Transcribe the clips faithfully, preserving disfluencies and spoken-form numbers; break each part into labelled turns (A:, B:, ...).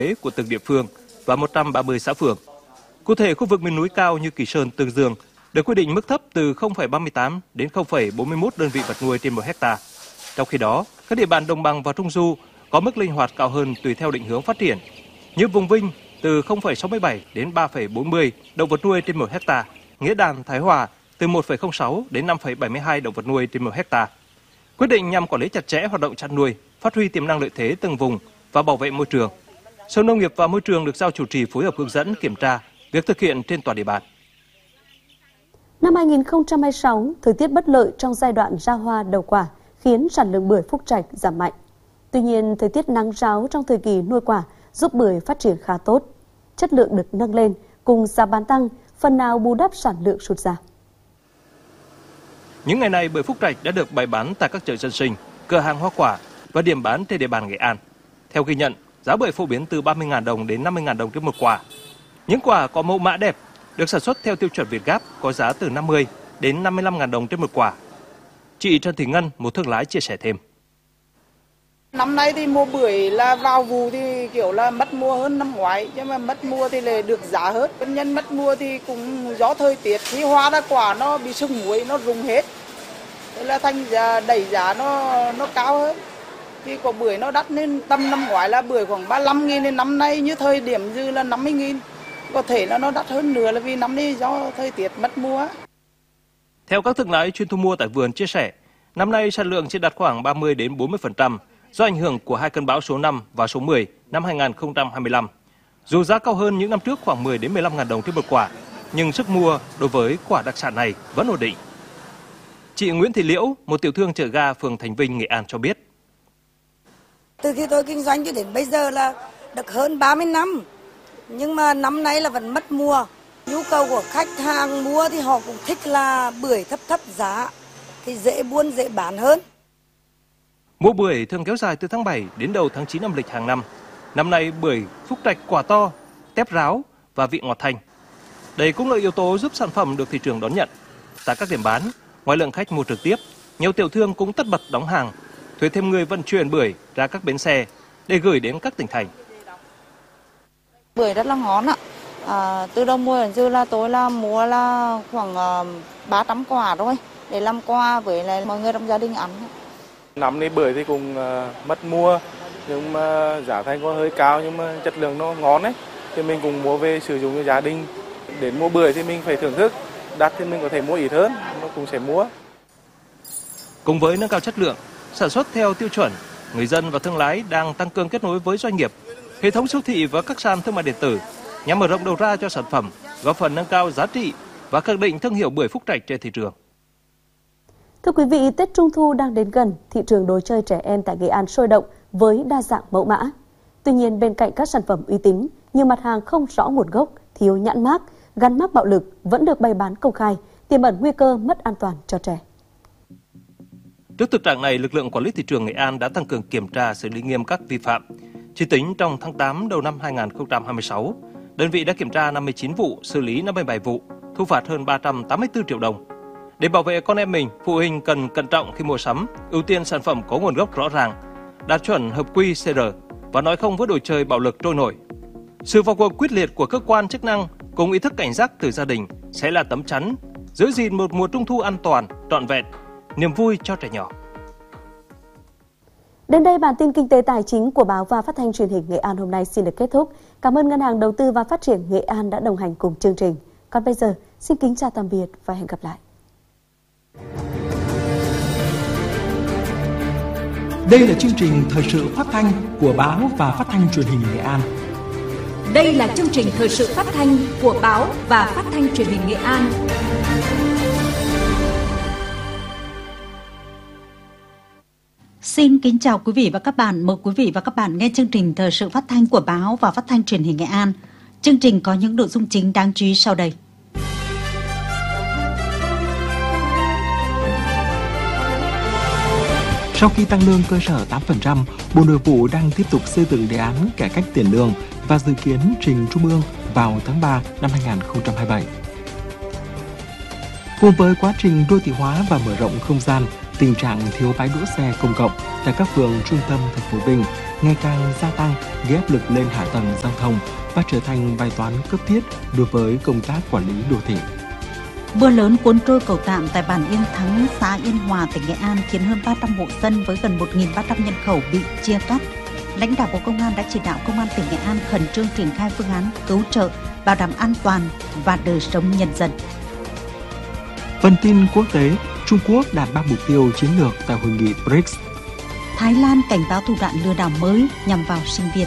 A: của từng địa phương và một trăm ba mươi xã phường. Cụ thể, khu vực miền núi cao như Kỳ Sơn, Tương Dương được quy định mức thấp từ không phẩy ba mươi tám đến không phẩy bốn mươi mốt đơn vị vật nuôi trên một héc ta. Trong khi đó, các địa bàn đồng bằng và trung du có mức linh hoạt cao hơn tùy theo định hướng phát triển. Như vùng Vinh từ không phẩy sáu mươi bảy đến ba phẩy bốn mươi động vật nuôi trên một héc ta, Nghĩa Đàn, Thái Hòa từ một phẩy không sáu đến năm phẩy bảy mươi hai động vật nuôi trên một héc ta. Quyết định nhằm quản lý chặt chẽ hoạt động chăn nuôi, phát huy tiềm năng lợi thế từng vùng và bảo vệ môi trường. Sở Nông nghiệp và Môi trường được giao chủ trì phối hợp hướng dẫn kiểm tra việc thực hiện trên toàn địa bàn.
B: Năm hai nghìn không trăm hai mươi sáu, thời tiết bất lợi trong giai đoạn ra hoa đầu quả khiến sản lượng bưởi Phúc Trạch giảm mạnh. Tuy nhiên, thời tiết nắng ráo trong thời kỳ nuôi quả giúp bưởi phát triển khá tốt. Chất lượng được nâng lên cùng giá bán tăng, phần nào bù đắp sản lượng sụt giảm.
A: Những ngày này, bưởi Phúc Trạch đã được bày bán tại các chợ dân sinh, cửa hàng hoa quả và điểm bán trên địa bàn Nghệ An. Theo ghi nhận, giá bưởi phổ biến từ ba mươi nghìn đồng đến năm mươi nghìn đồng trên một quả. Những quả có mẫu mã đẹp, được sản xuất theo tiêu chuẩn Việt Gáp có giá từ năm mươi đến năm mươi lăm nghìn đồng trên một quả. Chị Trần Thị Ngân, một thương lái chia sẻ thêm.
C: Năm nay thì mua bưởi là vào vụ thì kiểu là mất mua hơn năm ngoái, nhưng mà mất mua thì là được giá hơn. Nguyên nhân mất mua thì cũng do thời tiết, khi hoa ra quả nó bị sung muối, nó rụng hết. Thế là thành giá, đẩy giá nó nó cao hơn. Khi quả bưởi nó đắt nên tầm năm ngoái là bưởi khoảng ba mươi lăm nghìn, nên năm nay như thời điểm dư là năm mươi nghìn. Có thể là nó đắt hơn nữa là vì năm nay do thời tiết mất mua.
A: Theo các thương lái chuyên thu mua tại vườn chia sẻ, năm nay sản lượng chỉ đạt khoảng ba mươi đến bốn mươi phần trăm do ảnh hưởng của hai cơn bão số năm và số mười năm hai nghìn không trăm hai mươi lăm. Dù giá cao hơn những năm trước khoảng mười đến mười lăm nghìn đồng trên một quả, nhưng sức mua đối với quả đặc sản này vẫn ổn định. Chị Nguyễn Thị Liễu, một tiểu thương chợ ga phường Thành Vinh, Nghệ An cho biết.
D: Từ khi tôi kinh doanh cho đến bây giờ là được hơn ba mươi năm, nhưng mà năm nay là vẫn mất mua. Nhu cầu của khách hàng mua thì họ cũng thích là bưởi thấp thấp giá, thì dễ buôn dễ bán hơn.
A: Mùa bưởi thường kéo dài từ tháng bảy đến đầu tháng chín âm lịch hàng năm. Năm nay bưởi Phúc Trạch quả to, tép ráo và vị ngọt thanh. Đây cũng là yếu tố giúp sản phẩm được thị trường đón nhận. Tại các điểm bán, ngoài lượng khách mua trực tiếp, nhiều tiểu thương cũng tất bật đóng hàng, thuê thêm người vận chuyển bưởi ra các bến xe để gửi đến các tỉnh thành.
E: Bưởi rất là ngon ạ. À, từ đầu mùa đến giờ là tôi là mua là khoảng uh, ba trăm quả thôi để làm quà với lại mọi người trong gia đình ăn.
F: Năm nay bưởi thì cũng uh, mất mua, nhưng mà giá thành có hơi cao, nhưng mà chất lượng nó ngon ấy, thì mình cũng mua về sử dụng cho gia đình. Đến mua bưởi thì mình phải thưởng thức, đắt thì mình có thể mua ít hơn, nó cũng sẽ mua.
A: Cùng với nâng cao chất lượng, sản xuất theo tiêu chuẩn, người dân và thương lái đang tăng cường kết nối với doanh nghiệp, hệ thống siêu thị và các sàn thương mại điện tử nhằm mở rộng đầu ra cho sản phẩm, góp phần nâng cao giá trị và khẳng định thương hiệu bưởi Phúc Trạch trên thị trường.
B: Thưa quý vị, Tết Trung thu đang đến gần, thị trường đồ chơi trẻ em tại Nghệ An sôi động với đa dạng mẫu mã. Tuy nhiên, bên cạnh các sản phẩm uy tín, nhiều mặt hàng không rõ nguồn gốc, thiếu nhãn mác, gắn mác bạo lực vẫn được bày bán công khai, tiềm ẩn nguy cơ mất an toàn cho trẻ.
A: Trước thực trạng này, lực lượng quản lý thị trường Nghệ An đã tăng cường kiểm tra, xử lý nghiêm các vi phạm. Chỉ tính trong tháng tám đầu năm hai nghìn không trăm hai mươi sáu, đơn vị đã kiểm tra năm mươi chín vụ, xử lý năm mươi bảy vụ, thu phạt hơn ba trăm tám mươi tư triệu đồng. Để bảo vệ con em mình, phụ huynh cần cẩn trọng khi mua sắm, ưu tiên sản phẩm có nguồn gốc rõ ràng, đạt chuẩn hợp quy xê rờ và nói không với đồ chơi bạo lực trôi nổi. Sự vào cuộc quyết liệt của cơ quan chức năng cùng ý thức cảnh giác từ gia đình sẽ là tấm chắn giữ gìn một mùa Trung thu an toàn, trọn vẹn, niềm vui cho trẻ nhỏ.
B: Đến đây, bản tin kinh tế tài chính của báo và phát thanh truyền hình Nghệ An hôm nay xin được kết thúc. Cảm ơn Ngân hàng Đầu tư và Phát triển Nghệ An đã đồng hành cùng chương trình. Còn bây giờ, xin kính chào tạm biệt và hẹn gặp lại.
G: Đây là chương trình thời sự phát thanh của báo và phát thanh truyền hình Nghệ An.
H: Đây là chương trình thời sự phát thanh của báo và phát thanh truyền hình Nghệ An.
I: Xin kính chào quý vị và các bạn. Mời quý vị và các bạn nghe chương trình thời sự phát thanh của báo và phát thanh truyền hình Nghệ An. Chương trình có những nội dung chính đáng chú ý sau đây.
G: Sau khi tăng lương cơ sở tám phần trăm, Bộ Nội vụ đang tiếp tục xây dựng đề án cải cách tiền lương và dự kiến trình Trung ương vào tháng ba năm hai nghìn không trăm hai mươi bảy. Cùng với quá trình đô thị hóa và mở rộng không gian, tình trạng thiếu bãi đỗ xe công cộng tại các phường trung tâm thành phố Vinh ngày càng gia tăng, gây áp lực lên hạ tầng giao thông và trở thành bài toán cấp thiết đối với công tác quản lý đô thị.
I: Mưa lớn cuốn trôi cầu tạm tại bản Yên Thắng, xã Yên Hòa, tỉnh Nghệ An khiến hơn ba trăm hộ dân với gần một nghìn ba trăm nhân khẩu bị chia cắt. Lãnh đạo Bộ Công an đã chỉ đạo Công an tỉnh Nghệ An khẩn trương triển khai phương án cứu trợ, bảo đảm an toàn và đời sống nhân dân.
G: Phần tin quốc tế, Trung Quốc đạt ba mục tiêu chiến lược tại hội nghị bê rê i xê.
I: Thái Lan cảnh báo thủ đoạn lừa đảo mới nhằm vào sinh viên.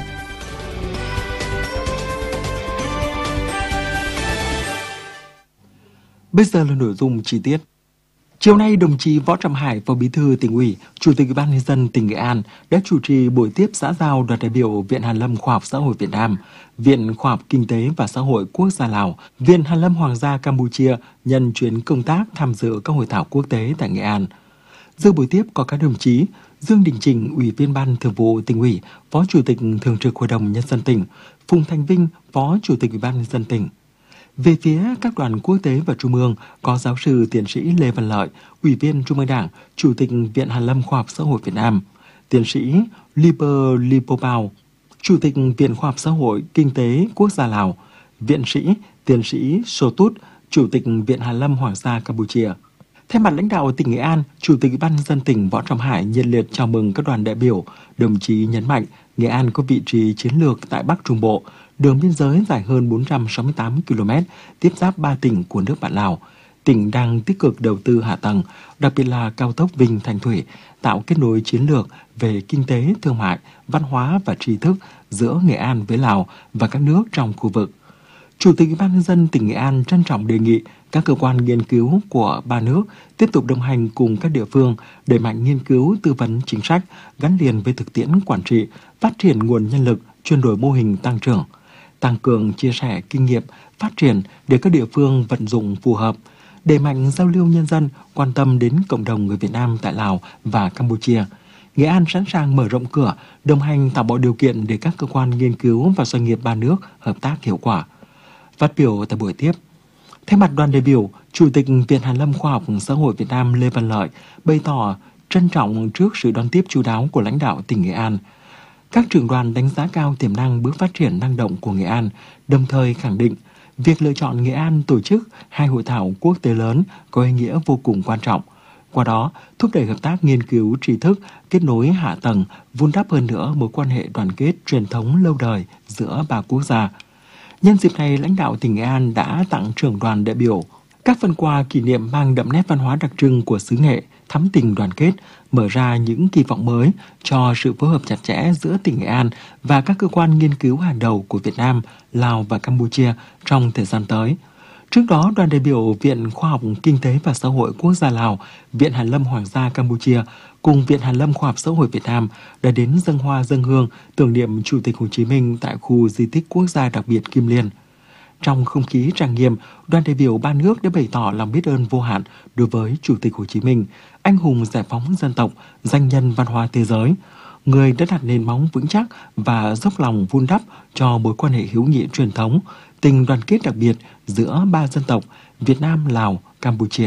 G: Bây giờ là nội dung chi tiết. Chiều nay, đồng chí Võ Trọng Hải, Phó Bí thư Tỉnh ủy, Chủ tịch Ủy ban nhân dân tỉnh Nghệ An đã chủ trì buổi tiếp xã giao đoàn đại biểu Viện Hàn lâm Khoa học Xã hội Việt Nam, Viện Khoa học Kinh tế và Xã hội Quốc gia Lào, Viện Hàn lâm Hoàng gia Campuchia nhân chuyến công tác tham dự các hội thảo quốc tế tại Nghệ An. Dự buổi tiếp có các đồng chí Dương Đình Chỉnh, Ủy viên Ban Thường vụ Tỉnh ủy, Phó Chủ tịch Thường trực Hội đồng Nhân dân tỉnh, Phùng Thanh Vinh, Phó Chủ tịch Ủy ban nhân dân tỉnh. Về phía các đoàn quốc tế và trung ương có giáo sư tiến sĩ Lê Văn Lợi, Ủy viên Trung ương Đảng, Chủ tịch Viện Hàn lâm Khoa học Xã hội Việt Nam, tiến sĩ Liber Lipopao, Chủ tịch Viện Khoa học Xã hội Kinh tế Quốc gia Lào, viện sĩ, tiến sĩ Sotut, Chủ tịch Viện Hàn lâm Hoàng gia Campuchia. Thay mặt lãnh đạo tỉnh Nghệ An, Chủ tịch Ủy ban nhân dân tỉnh Võ Trọng Hải nhiệt liệt chào mừng các đoàn đại biểu. Đồng chí nhấn mạnh Nghệ An có vị trí chiến lược tại Bắc Trung Bộ, đường biên giới dài hơn bốn trăm sáu mươi tám ki lô mét, tiếp giáp ba tỉnh của nước bạn Lào. Tỉnh đang tích cực đầu tư hạ tầng, đặc biệt là cao tốc Vinh Thanh Thủy, tạo kết nối chiến lược về kinh tế, thương mại, văn hóa và tri thức giữa Nghệ An với Lào và các nước trong khu vực. Chủ tịch Ủy ban nhân dân tỉnh Nghệ An trân trọng đề nghị các cơ quan nghiên cứu của ba nước tiếp tục đồng hành cùng các địa phương đẩy mạnh nghiên cứu tư vấn chính sách gắn liền với thực tiễn quản trị, phát triển nguồn nhân lực, chuyển đổi mô hình tăng trưởng, tăng cường chia sẻ kinh nghiệm phát triển để các địa phương vận dụng phù hợp, đẩy mạnh giao lưu nhân dân, quan tâm đến cộng đồng người Việt Nam tại Lào và Campuchia. Nghệ An sẵn sàng mở rộng cửa, đồng hành tạo mọi điều kiện để các cơ quan nghiên cứu và doanh nghiệp ba nước hợp tác hiệu quả. Phát biểu tại buổi tiếp, thay mặt đoàn đại biểu, Chủ tịch Viện Hàn lâm Khoa học Xã hội Việt Nam Lê Văn Lợi bày tỏ trân trọng trước sự đón tiếp chu đáo của lãnh đạo tỉnh Nghệ An. Các trưởng đoàn đánh giá cao tiềm năng bước phát triển năng động của Nghệ An, đồng thời khẳng định việc lựa chọn Nghệ An tổ chức hai hội thảo quốc tế lớn có ý nghĩa vô cùng quan trọng. Qua đó, thúc đẩy hợp tác nghiên cứu tri thức, kết nối hạ tầng, vun đắp hơn nữa mối quan hệ đoàn kết truyền thống lâu đời giữa ba quốc gia. Nhân dịp này, lãnh đạo tỉnh Nghệ An đã tặng trưởng đoàn đại biểu các phần quà kỷ niệm mang đậm nét văn hóa đặc trưng của xứ Nghệ, thắm tình đoàn kết, mở ra những kỳ vọng mới cho sự phối hợp chặt chẽ giữa tỉnh Nghệ An và các cơ quan nghiên cứu hàng đầu của Việt Nam, Lào và Campuchia trong thời gian tới. Trước đó, đoàn đại biểu Viện Khoa học Kinh tế và Xã hội Quốc gia Lào, Viện Hàn lâm Hoàng gia Campuchia cùng Viện Hàn lâm Khoa học Xã hội Việt Nam đã đến dâng hoa dâng hương tưởng niệm Chủ tịch Hồ Chí Minh tại khu di tích quốc gia đặc biệt Kim Liên. Trong không khí trang nghiêm, đoàn đại biểu ba nước đã bày tỏ lòng biết ơn vô hạn đối với Chủ tịch Hồ Chí Minh, anh hùng giải phóng dân tộc, danh nhân văn hóa thế giới, người đã đặt nền móng vững chắc và dốc lòng vun đắp cho mối quan hệ hữu nghị truyền thống, tình đoàn kết đặc biệt giữa ba dân tộc Việt Nam, Lào, Campuchia.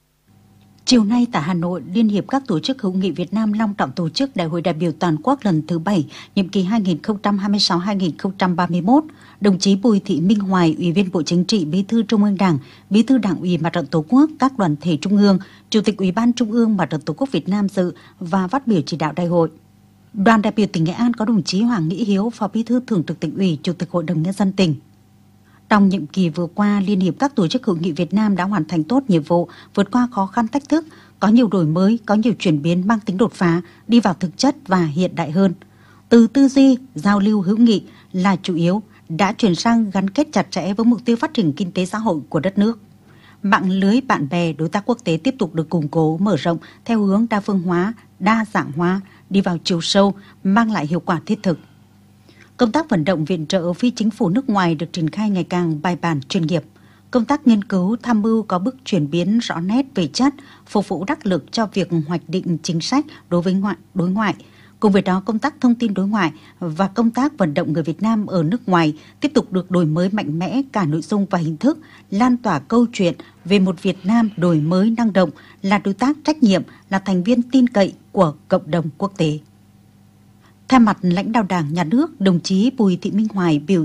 I: Chiều nay tại Hà Nội, Liên hiệp các tổ chức hữu nghị Việt Nam long trọng tổ chức Đại hội đại biểu toàn quốc lần thứ bảy, nhiệm kỳ hai nghìn không trăm hai mươi sáu đến hai nghìn không trăm ba mươi mốt. Đồng chí Bùi Thị Minh Hoài, Ủy viên Bộ Chính trị, Bí thư Trung ương Đảng, Bí thư Đảng ủy Mặt trận Tổ quốc, các đoàn thể trung ương, Chủ tịch Ủy ban Trung ương Mặt trận Tổ quốc Việt Nam dự và phát biểu chỉ đạo đại hội. Đoàn đại biểu tỉnh Nghệ An có đồng chí Hoàng Nghĩ Hiếu, Phó Bí thư Thường trực Tỉnh ủy, Chủ tịch Hội đồng Nhân dân tỉnh. Trong nhiệm kỳ vừa qua, Liên hiệp các tổ chức hữu nghị Việt Nam đã hoàn thành tốt nhiệm vụ, vượt qua khó khăn thách thức, có nhiều đổi mới, có nhiều chuyển biến mang tính đột phá, đi vào thực chất và hiện đại hơn. Từ tư duy, giao lưu hữu nghị là chủ yếu, đã chuyển sang gắn kết chặt chẽ với mục tiêu phát triển kinh tế xã hội của đất nước. Mạng lưới bạn bè đối tác quốc tế tiếp tục được củng cố, mở rộng theo hướng đa phương hóa, đa dạng hóa, đi vào chiều sâu, mang lại hiệu quả thiết thực. Công tác vận động viện trợ phi chính phủ nước ngoài được triển khai ngày càng bài bản, chuyên nghiệp. Công tác nghiên cứu tham mưu có bước chuyển biến rõ nét về chất, phục vụ đắc lực cho việc hoạch định chính sách đối với ngoại, đối ngoại. Cùng với đó, công tác thông tin đối ngoại và công tác vận động người Việt Nam ở nước ngoài tiếp tục được đổi mới mạnh mẽ cả nội dung và hình thức, lan tỏa câu chuyện về một Việt Nam đổi mới năng động, là đối tác trách nhiệm, là thành viên tin cậy của cộng đồng quốc tế. Thay mặt lãnh đạo Đảng, Nhà nước, đồng chí Bùi Thị Minh Hoài biểu